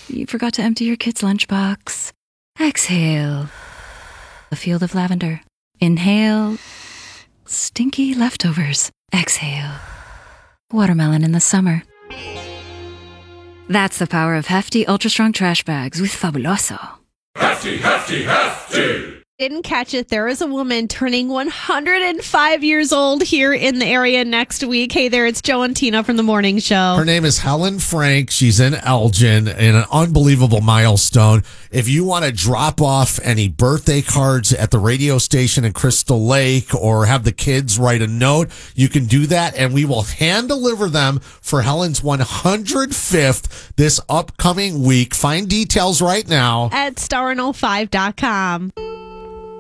You forgot to empty your kid's lunchbox. Exhale. A field of lavender. Inhale. Stinky leftovers. Exhale. Watermelon in the summer. That's the power of hefty, ultra-strong trash bags with Fabuloso. Hefty, hefty, hefty. Didn't catch it. There is a woman turning 105 years old here in the area next week. Hey there, it's Joe and Tina from The Morning Show. Her name is Helen Frank. She's in Elgin, in an unbelievable milestone. If you want to drop off any birthday cards at the radio station in Crystal Lake or have the kids write a note, you can do that, and we will hand deliver them for Helen's 105th this upcoming week. Find details right now At star105.com.